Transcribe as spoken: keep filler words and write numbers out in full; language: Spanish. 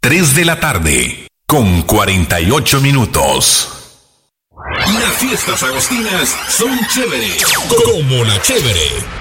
tres de la tarde, con cuarenta y ocho minutos. Las fiestas agostinas son chéveres, como la chévere.